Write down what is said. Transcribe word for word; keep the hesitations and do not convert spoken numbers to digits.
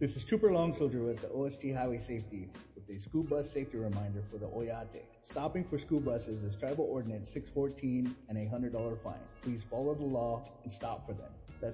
This is Trooper Long Soldier with the O S T Highway Safety with a school bus safety reminder for the Oyate. Stopping for school buses is Tribal Ordinance six fourteen and a one hundred dollars fine. Please follow the law and stop for them. That's